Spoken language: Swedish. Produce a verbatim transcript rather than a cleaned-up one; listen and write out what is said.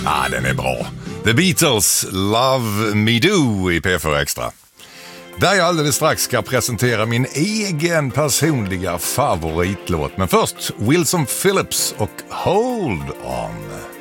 Ah, den är bra. The Beatles, Love Me Do i P fyra Extra. Där jag alldeles strax ska presentera min egen personliga favoritlåt. Men först Wilson Phillips och Hold On.